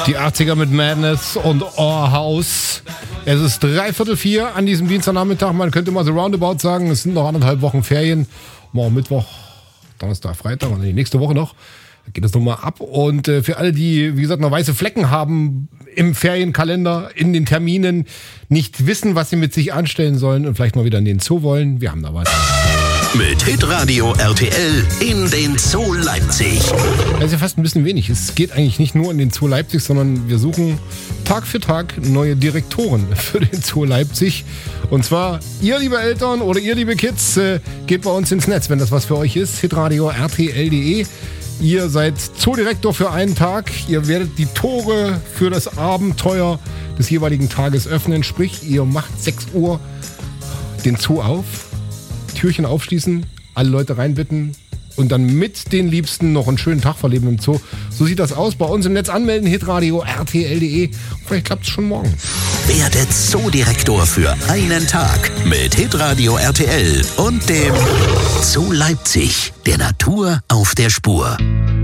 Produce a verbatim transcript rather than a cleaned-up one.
Die achtziger mit Madness und Our House. Es ist dreiviertel vier an diesem Dienstagnachmittag. Man könnte mal so roundabout sagen, es sind noch anderthalb Wochen Ferien. Morgen Mittwoch, Donnerstag, Freitag und die nächste Woche noch. Da geht es nochmal ab. Und äh, für alle, die, wie gesagt, noch weiße Flecken haben im Ferienkalender, in den Terminen, nicht wissen, was sie mit sich anstellen sollen und vielleicht mal wieder in den Zoo wollen, wir haben da was. Mit Hitradio R T L in den Zoo Leipzig. Das ist ja fast ein bisschen wenig. Es geht eigentlich nicht nur in den Zoo Leipzig, sondern wir suchen Tag für Tag neue Direktoren für den Zoo Leipzig. Und zwar ihr, liebe Eltern oder ihr, liebe Kids, äh, geht bei uns ins Netz, wenn das was für euch ist. hitradio r t l punkt d e. Ihr seid Zoodirektor für einen Tag. Ihr werdet die Tore für das Abenteuer des jeweiligen Tages öffnen. Sprich, ihr macht sechs Uhr den Zoo auf. Türchen aufschließen, alle Leute reinbitten und dann mit den Liebsten noch einen schönen Tag verleben im Zoo. So sieht das aus. Bei uns im Netz anmelden, hitradio r t l punkt d e. Vielleicht klappt es schon morgen. Werde Zoodirektor für einen Tag mit Hitradio R T L und dem Zoo Leipzig, der Natur auf der Spur.